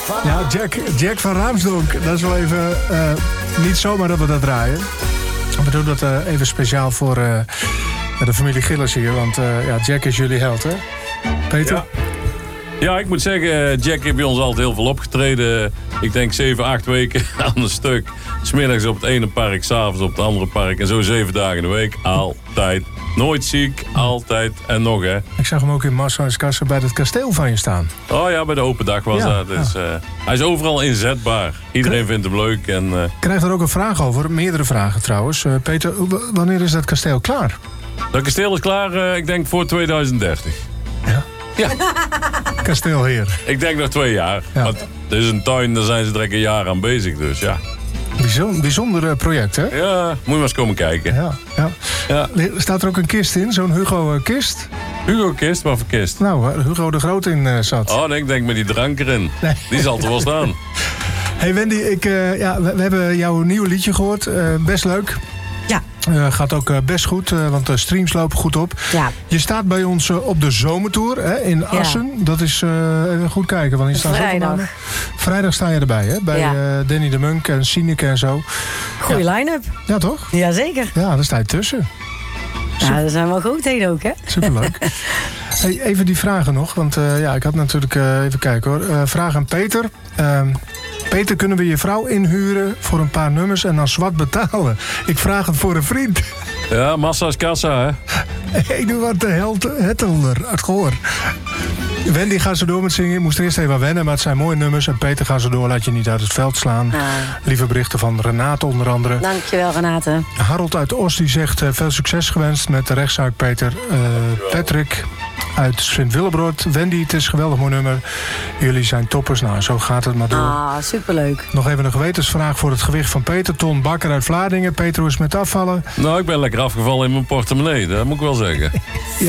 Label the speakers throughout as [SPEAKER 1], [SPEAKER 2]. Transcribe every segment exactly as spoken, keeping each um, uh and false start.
[SPEAKER 1] Ja, Jack, Jack van Raamsdonk. Dat is wel even uh, niet zomaar dat we dat draaien. We doen dat uh, even speciaal voor uh, de familie Gillis hier. Want uh, ja, Jack is jullie held, hè? Peter?
[SPEAKER 2] Ja. Ja, ik moet zeggen, Jack heeft bij ons altijd heel veel opgetreden. Ik denk zeven, acht weken aan een stuk. 'S Middags op het ene park, 's avonds op het andere park. En zo zeven dagen in de week. Altijd. Nooit ziek, altijd. En nog, hè.
[SPEAKER 1] Ik zag hem ook in Marshuiskassen bij het kasteel van je staan.
[SPEAKER 2] Oh ja, bij de open dag was
[SPEAKER 1] ja,
[SPEAKER 2] dat. Dus,
[SPEAKER 1] ja.
[SPEAKER 2] uh, hij is overal inzetbaar. Iedereen
[SPEAKER 1] Krijg...
[SPEAKER 2] vindt hem leuk. En, uh...
[SPEAKER 1] Ik krijg er ook een vraag over. Meerdere vragen trouwens. Uh, Peter, w- wanneer is dat kasteel klaar?
[SPEAKER 2] Dat kasteel is klaar, uh, ik denk, voor tweeduizend dertig.
[SPEAKER 1] Ja?
[SPEAKER 2] Ja.
[SPEAKER 1] Kasteelheer.
[SPEAKER 2] Ik denk nog twee jaar.
[SPEAKER 1] Ja.
[SPEAKER 2] Want het is een tuin, daar zijn ze direct een jaar aan bezig. Dus ja.
[SPEAKER 1] Bijzonder, bijzonder project, hè?
[SPEAKER 2] Ja, moet je maar eens komen kijken.
[SPEAKER 1] Ja, ja.
[SPEAKER 2] Ja.
[SPEAKER 1] Staat er ook een kist in? Zo'n Hugo-kist?
[SPEAKER 2] Hugo-kist? Wat voor kist?
[SPEAKER 1] Nou, waar Hugo de Groot in uh, zat.
[SPEAKER 2] Oh, nee, ik denk met die drank erin.
[SPEAKER 1] Nee.
[SPEAKER 2] Die zal er wel staan.
[SPEAKER 1] Hey Wendy, ik, uh, ja, we, we hebben jouw nieuwe liedje gehoord. Uh, best leuk.
[SPEAKER 3] Ja.
[SPEAKER 1] Uh, gaat ook uh, best goed, uh, want de streams lopen goed op.
[SPEAKER 3] Ja.
[SPEAKER 1] Je staat bij ons uh, op de zomertour hè, in Assen. Ja. Dat is, uh, even goed kijken. Wanneer staan
[SPEAKER 3] Vrijdag.
[SPEAKER 1] Vrijdag sta je erbij, hè? Bij ja. uh, Danny de Munk en Sineke en zo.
[SPEAKER 3] Goeie
[SPEAKER 1] ja.
[SPEAKER 3] line-up.
[SPEAKER 1] Ja, toch?
[SPEAKER 3] Jazeker.
[SPEAKER 1] Ja, daar sta je tussen.
[SPEAKER 3] Super. Ja, dat zijn wel grootheden ook, hè?
[SPEAKER 1] Superleuk. Hey, even die vragen nog, want uh, ja, ik had natuurlijk... Uh, even kijken hoor. Uh, vraag aan Peter. Uh, Peter, kunnen we je vrouw inhuren voor een paar nummers en dan zwart betalen? Ik vraag het voor een vriend.
[SPEAKER 2] Ja, massa is kassa, hè?
[SPEAKER 1] Eduard de Held, Hettelder uit Goor. Wendy gaat zo door met zingen. Ik moest er eerst even aan wennen, maar het zijn mooie nummers. En Peter gaat zo door, laat je niet uit het veld slaan. Ah. Lieve berichten van Renate onder andere.
[SPEAKER 3] Dankjewel, Renate.
[SPEAKER 1] Harold uit Oost die zegt uh, veel succes gewenst met de rechtszaak, Peter. Uh, Patrick uit Sint-Willebroord. Wendy, het is een geweldig mooi nummer. Jullie zijn toppers. Nou, zo gaat het maar door.
[SPEAKER 3] Ah, superleuk.
[SPEAKER 1] Nog even een gewetensvraag voor het gewicht van Peter. Ton Bakker uit Vlaardingen. Peter, hoe is het met afvallen?
[SPEAKER 2] Nou, ik ben lekker afgevallen in mijn portemonnee. Dat moet ik wel zeggen.
[SPEAKER 1] Ja.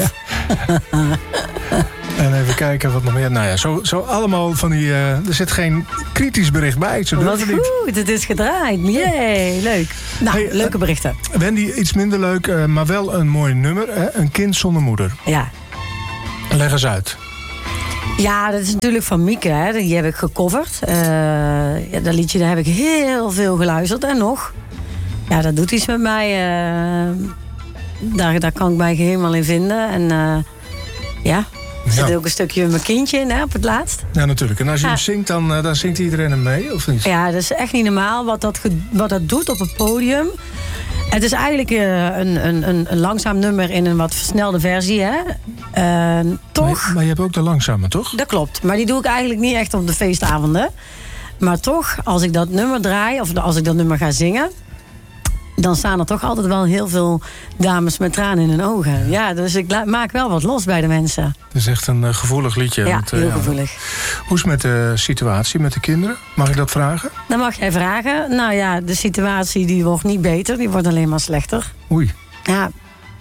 [SPEAKER 1] En even kijken wat nog meer. Nou ja, zo, zo allemaal van die... Uh, er zit geen kritisch bericht bij. Zo
[SPEAKER 3] wat goed, het is gedraaid. Jee, leuk. Nou, hey, leuke berichten.
[SPEAKER 1] Uh, Wendy, iets minder leuk, uh, maar wel een mooi nummer. Hè? Een kind zonder moeder.
[SPEAKER 3] Ja.
[SPEAKER 1] Leg eens uit.
[SPEAKER 3] Ja, dat is natuurlijk van Mieke. Hè. Die heb ik gecoverd. Uh, ja, dat liedje daar heb ik heel veel geluisterd. En nog. Ja, dat doet iets met mij. Uh, daar, daar kan ik mij helemaal in vinden. En uh, ja... Er zit ja. ook een stukje mijn kindje in, hè, op het laatst.
[SPEAKER 1] Ja, natuurlijk. En als je ja. hem zingt, dan, uh, dan zingt iedereen hem mee, of niet?
[SPEAKER 3] Ja, dat is echt niet normaal wat dat, wat dat doet op het podium. Het is eigenlijk uh, een, een, een, een langzaam nummer in een wat versnelde versie, hè. Uh, toch...
[SPEAKER 1] Maar, maar je hebt ook de langzame, toch?
[SPEAKER 3] Dat klopt. Maar die doe ik eigenlijk niet echt op de feestavonden. Maar toch, als ik dat nummer draai, of als ik dat nummer ga zingen... dan staan er toch altijd wel heel veel dames met tranen in hun ogen. Ja, dus ik la- maak wel wat los bij de mensen.
[SPEAKER 1] Het is echt een uh, gevoelig liedje.
[SPEAKER 3] Ja,
[SPEAKER 1] want, uh,
[SPEAKER 3] heel
[SPEAKER 1] ja.
[SPEAKER 3] gevoelig.
[SPEAKER 1] Hoe is het met de situatie met de kinderen? Mag ik dat vragen?
[SPEAKER 3] Dan mag jij vragen. Nou ja, de situatie die wordt niet beter. Die wordt alleen maar slechter.
[SPEAKER 1] Oei.
[SPEAKER 3] Ja.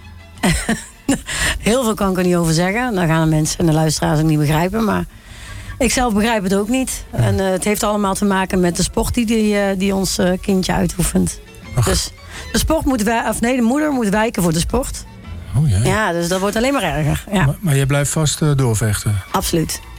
[SPEAKER 3] Heel veel kan ik er niet over zeggen. Dan gaan de mensen en de luisteraars het niet begrijpen. Maar ik zelf begrijp het ook niet. Ja. En uh, het heeft allemaal te maken met de sport die, die, uh, die ons uh, kindje uitoefent. Ach. Dus de sport moet wij, of nee, de moeder moet wijken voor de sport.
[SPEAKER 1] Oh, ja.
[SPEAKER 3] Ja, dus dat wordt alleen maar erger. Ja.
[SPEAKER 1] Maar, maar je blijft vast uh, doorvechten?
[SPEAKER 3] Absoluut.